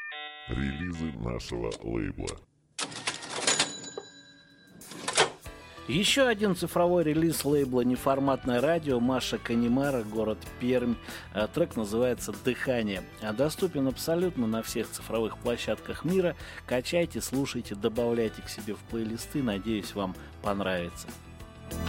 Релизы нашего лейбла. Еще один цифровой релиз лейбла «Неформатное радио» Маша Канемара, город Пермь. Трек называется «Дыхание». Доступен абсолютно на всех цифровых площадках мира. Качайте, слушайте, добавляйте к себе в плейлисты. Надеюсь, вам понравится.